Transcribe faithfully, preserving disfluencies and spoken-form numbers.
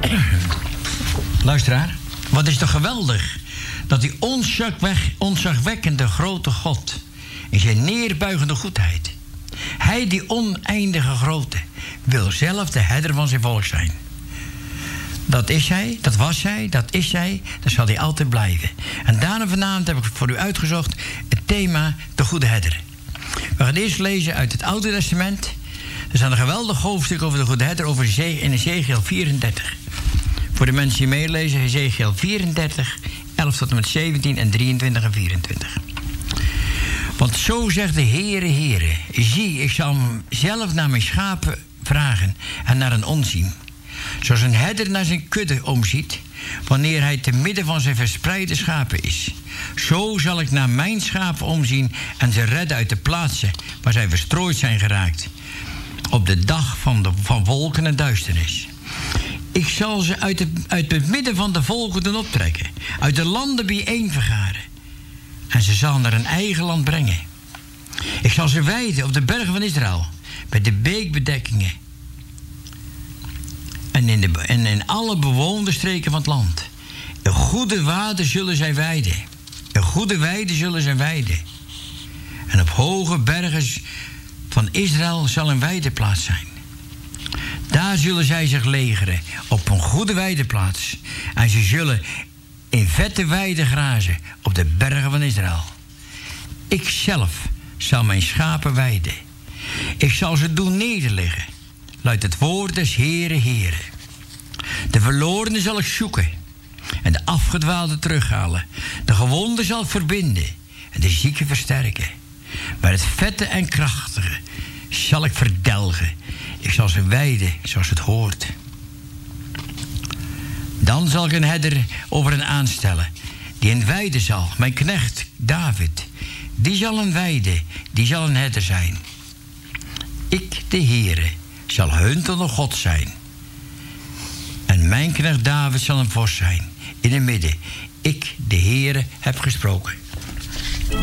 Luisteraar, wat is toch geweldig dat die ontzagweg, ontzagwekkende grote God in zijn neerbuigende goedheid, hij die oneindige grote, wil zelf de herder van zijn volk zijn. Dat is hij, dat was hij, dat is hij, dat zal hij altijd blijven. En daarom vanavond heb ik voor u uitgezocht het thema de goede herder. We gaan eerst lezen uit het Oude Testament. Er staat een geweldig hoofdstuk over de goede herder over Eze- in Ezekiel vierendertig. Voor de mensen die meelezen, Ezekiel vierendertig, elf tot en met zeventien en drieëntwintig en vierentwintig. Want zo zegt de Heere, Heere, zie, ik zal zelf naar mijn schapen vragen en naar een onzien. Zoals een herder naar zijn kudde omziet, wanneer hij te midden van zijn verspreide schapen is. Zo zal ik naar mijn schapen omzien en ze redden uit de plaatsen waar zij verstrooid zijn geraakt, op de dag van, de, van wolken en duisternis. Ik zal ze uit het, uit het midden van de volken doen optrekken, uit de landen bijeen vergaren. En ze zal naar een eigen land brengen. Ik zal ze weiden op de bergen van Israël, bij de beekbedekkingen en in, de, en in alle bewoonde streken van het land. Een goede waden zullen zij weiden. Een goede weide zullen zij weiden. En op hoge bergen van Israël zal een weideplaats zijn. Daar zullen zij zich legeren, op een goede weideplaats. En ze zullen in vette weiden grazen, op de bergen van Israël. Ik zelf zal mijn schapen weiden. Ik zal ze doen nederliggen, luidt het woord des Heere, Heere. De verlorenen zal ik zoeken en de afgedwaalde terughalen. De gewonden zal ik verbinden en de zieken versterken. Maar het vette en krachtige zal ik verdelgen. Ik zal ze weiden zoals het hoort. Dan zal ik een herder over hen aanstellen, die een weide zal, mijn knecht David. Die zal een weide, die zal een herder zijn. Ik, de Heere, zal hun tot een God zijn. En mijn knecht David zal een vos zijn, in het midden. Ik, de Heere, heb gesproken.